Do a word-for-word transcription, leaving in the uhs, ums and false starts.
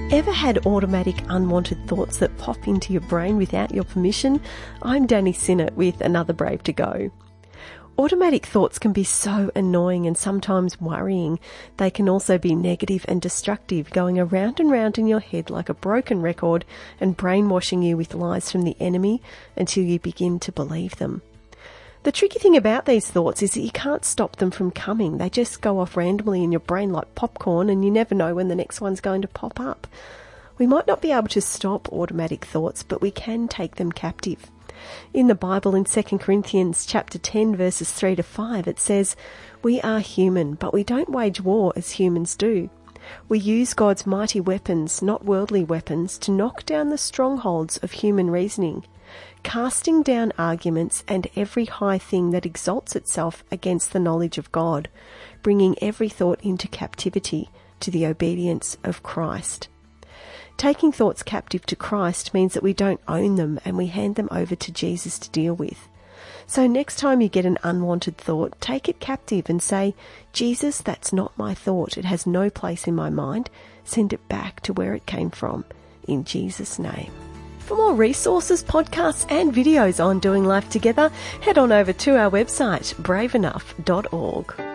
Ever had automatic unwanted thoughts that pop into your brain without your permission? I'm Danny Sinnott with Another Brave to Go. Automatic thoughts can be so annoying and sometimes worrying. They can also be negative and destructive, going around and round in your head like a broken record and brainwashing you with lies from the enemy until you begin to believe them. The tricky thing about these thoughts is that you can't stop them from coming. They just go off randomly in your brain like popcorn, and you never know when the next one's going to pop up. We might not be able to stop automatic thoughts, but we can take them captive. In the Bible, in Second Corinthians chapter ten, verses three to five, it says, "We are human, but we don't wage war as humans do. We use God's mighty weapons, not worldly weapons, to knock down the strongholds of human reasoning, casting down arguments and every high thing that exalts itself against the knowledge of God, bringing every thought into captivity to the obedience of Christ." Taking thoughts captive to Christ means that we don't own them and we hand them over to Jesus to deal with. So next time you get an unwanted thought, take it captive and say, "Jesus, that's not my thought. It has no place in my mind. Send it back to where it came from, in Jesus' name." For more resources, podcasts and videos on doing life together, head on over to our website, brave enough dot org.